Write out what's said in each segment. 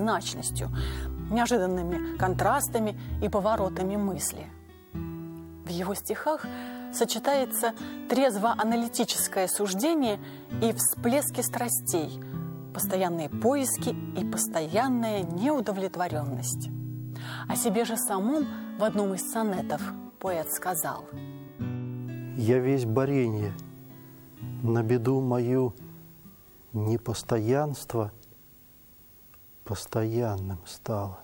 многозначностью, неожиданными контрастами и поворотами мысли. В его стихах сочетается трезво-аналитическое суждение и всплески страстей, постоянные поиски и постоянная неудовлетворенность. О себе же самом в одном из сонетов поэт сказал: «Я весь борение, на беду мою непостоянство постоянным стало».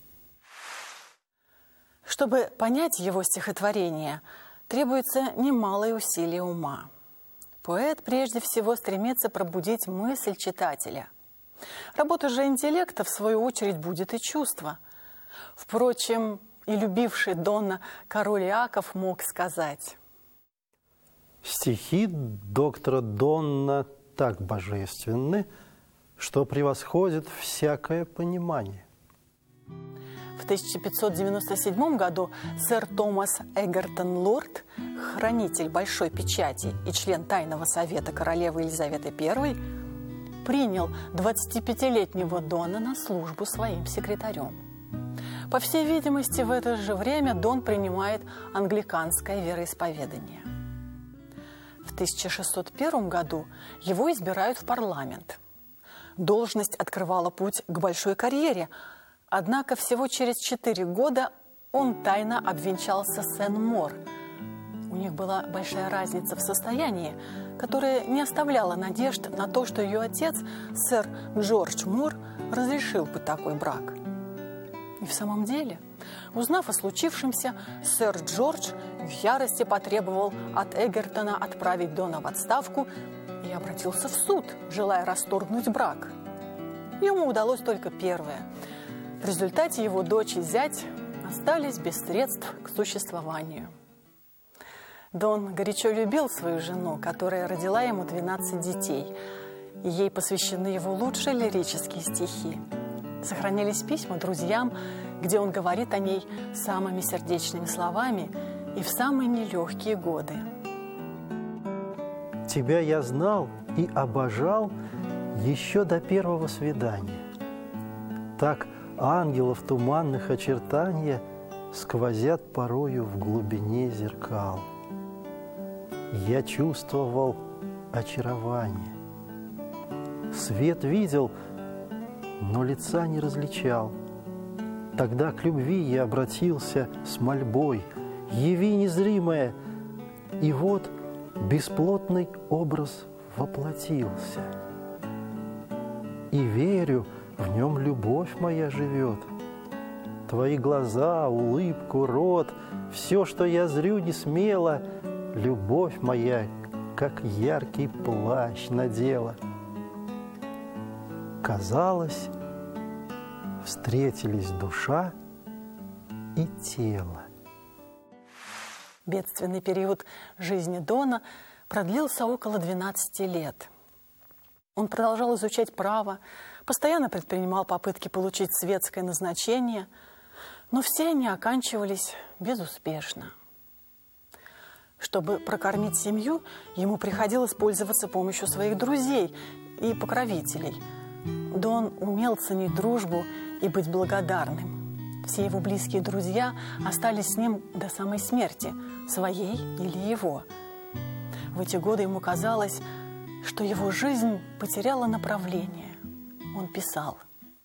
Чтобы понять его стихотворение, требуется немалое усилие ума. Поэт прежде всего стремится пробудить мысль читателя. Работа же интеллекта, в свою очередь, будет и чувство. Впрочем, и любивший Донна король Иаков мог сказать: «Стихи доктора Донна так божественны, что превосходят всякое понимание». В 1597 году сэр Томас Эгертон Лорд, хранитель Большой печати и член Тайного совета королевы Елизаветы I, принял 25-летнего Дона на службу своим секретарем. По всей видимости, в это же время Дон принимает англиканское вероисповедание. В 1601 году его избирают в парламент. Должность открывала путь к большой карьере, однако всего через 4 года он тайно обвенчался с Энн Мор. У них была большая разница в состоянии, которая не оставляла надежд на то, что ее отец, сэр Джордж Мор, разрешил бы такой брак. И в самом деле, узнав о случившемся, сэр Джордж в ярости потребовал от Эгертона отправить Дона в отставку и обратился в суд, желая расторгнуть брак. Ему удалось только первое. В результате его дочь и зять остались без средств к существованию. Дон горячо любил свою жену, которая родила ему 12 детей, и ей посвящены его лучшие лирические стихи. Сохранились письма друзьям, где он говорит о ней самыми сердечными словами и в самые нелегкие годы. «Тебя я знал и обожал еще до первого свидания. Так ангелов туманных очертания сквозят порою в глубине зеркал. Я чувствовал очарование. Свет видел, но лица не различал. Тогда к любви я обратился с мольбой: яви незримое, и вот бесплотный образ воплотился. И верю, в нем любовь моя живет. Твои глаза, улыбку, рот, все, что я зрю не смело, любовь моя, как яркий плащ, надела. Казалось, встретились душа и тело». Бедственный период жизни Дона продлился около 12 лет. Он продолжал изучать право, постоянно предпринимал попытки получить светское назначение, но все они оканчивались безуспешно. Чтобы прокормить семью, ему приходилось пользоваться помощью своих друзей и покровителей. Дон умел ценить дружбу и быть благодарным. Все его близкие друзья остались с ним до самой смерти, своей или его. В эти годы ему казалось, что его жизнь потеряла направление. Он писал: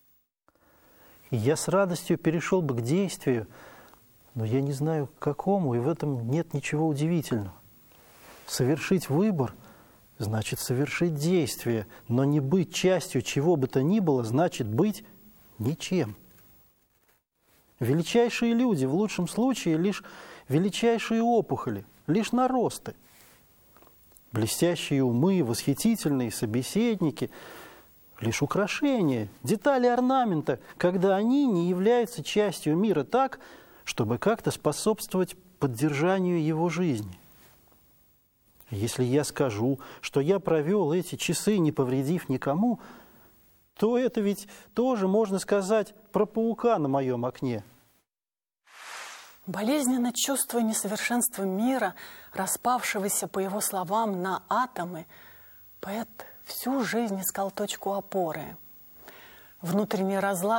«Я с радостью перешел бы к действию, но я не знаю, к какому, и в этом нет ничего удивительного. Совершить выбор – значит совершить действие, но не быть частью чего бы то ни было – значит быть ничем. Величайшие люди в лучшем случае лишь величайшие опухоли, лишь наросты. Блестящие умы, восхитительные собеседники – лишь украшения, детали орнамента, когда они не являются частью мира так, чтобы как-то способствовать поддержанию его жизни. Если я скажу, что я провел эти часы, не повредив никому, то это ведь тоже можно сказать про паука на моем окне». Болезненно чувствуя несовершенство мира, распавшегося, по его словам, на атомы, поэт всю жизнь искал точку опоры. Внутренний разлад